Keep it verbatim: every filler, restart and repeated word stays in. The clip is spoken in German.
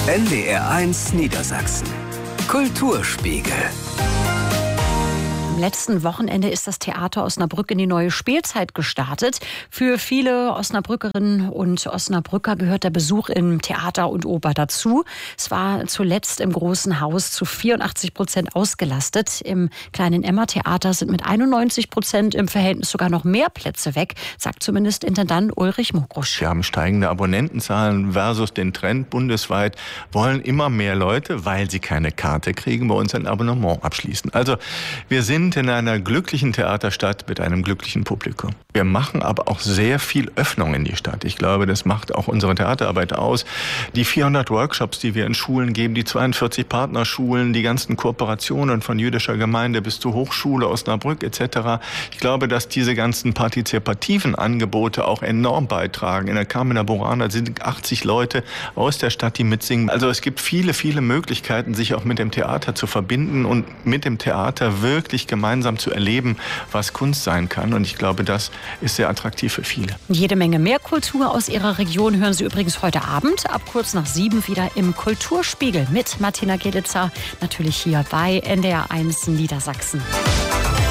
N D R eins Niedersachsen. Kulturspiegel. Am letzten Wochenende ist das Theater Osnabrück in die neue Spielzeit gestartet. Für viele Osnabrückerinnen und Osnabrücker gehört der Besuch im Theater und Oper dazu. Es war zuletzt im Großen Haus zu vierundachtzig Prozent ausgelastet. Im kleinen Emma-Theater sind mit einundneunzig Prozent im Verhältnis sogar noch mehr Plätze weg, sagt zumindest Intendant Ulrich Mokrusch. Wir haben steigende Abonnentenzahlen versus den Trend bundesweit. Wollen immer mehr Leute, weil sie keine Karte kriegen, bei uns ein Abonnement abschließen. Also wir sind in einer glücklichen Theaterstadt mit einem glücklichen Publikum. Wir machen aber auch sehr viel Öffnung in die Stadt. Ich glaube, das macht auch unsere Theaterarbeit aus. Die vierhundert Workshops, die wir in Schulen geben, die zweiundvierzig Partnerschulen, die ganzen Kooperationen von jüdischer Gemeinde bis zur Hochschule Osnabrück et cetera. Ich glaube, dass diese ganzen partizipativen Angebote auch enorm beitragen. In der Carmina Burana sind achtzig Leute aus der Stadt, die mitsingen. Also es gibt viele, viele Möglichkeiten, sich auch mit dem Theater zu verbinden und mit dem Theater wirklich gemeinsam zu erleben, was Kunst sein kann. Und ich glaube, das ist sehr attraktiv für viele. Jede Menge mehr Kultur aus Ihrer Region hören Sie übrigens heute Abend ab kurz nach sieben wieder im Kulturspiegel mit Martina Gelitzer, natürlich hier bei N D R eins Niedersachsen.